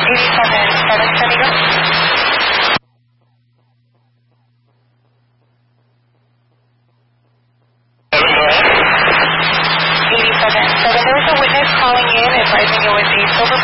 87 San Diego. So there was a witness calling in advising it was a silver